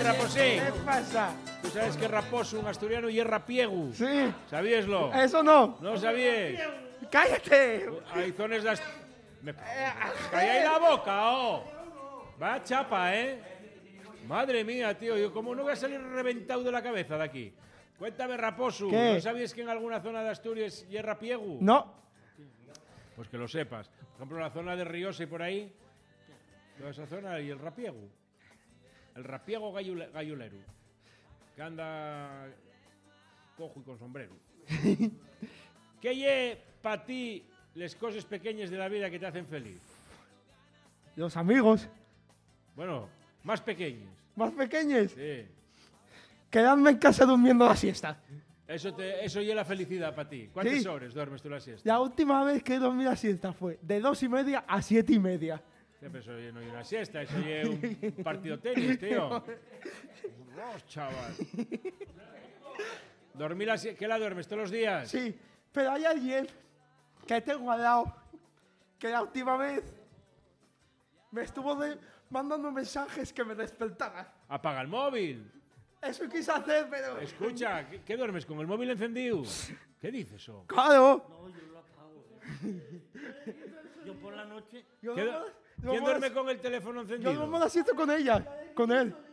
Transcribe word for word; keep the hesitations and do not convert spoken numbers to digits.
Raposín. ¿Qué pasa? Tú sabes que raposo un asturiano y es rapiegu. Sí. ¿Sabíaslo? Eso no. No sabías. ¡Cállate! Hay zonas de... ast- Me... ¡Calla la boca, oh! Va chapa, ¿eh? Madre mía, tío. Yo, ¿cómo no voy a salir reventado de la cabeza de aquí? Cuéntame, Raposo. ¿Qué? ¿No sabías que en alguna zona de Asturias y es rapiegu? No. Pues que lo sepas. Por ejemplo, la zona de Riosa y por ahí, toda esa zona y el rapiego. El rapiego gallule- gallulero. Que anda cojo y con sombrero. ¿Qué lle para ti las cosas pequeñas de la vida que te hacen feliz? Los amigos Bueno, más pequeñas. más pequeños. Sí. Quedarme en casa durmiendo la siesta. Eso te, eso es la felicidad para ti. ¿Cuántas Sí. horas duermes tú la siesta? La última vez que dormí la siesta fue de dos y media a siete y media. Siempre eso no es una siesta, eso es un partido de tenis, tío. Dios, chaval. ¿Dormir la si- ¿Qué la duermes todos los días? Sí, pero hay alguien que tengo al lado que la última vez me estuvo de- mandando mensajes que me despertaran. Apaga el móvil. Eso quise hacer, pero... Escucha, ¿qué, qué duermes con el móvil encendido? ¿Qué dices eso? ¡Claro! No, yo lo apago. Yo por la noche. Yo ¿Qué duermo- du- duermo ¿Quién la- duerme con el teléfono Yo encendido? duermo la siesta con ella, con él.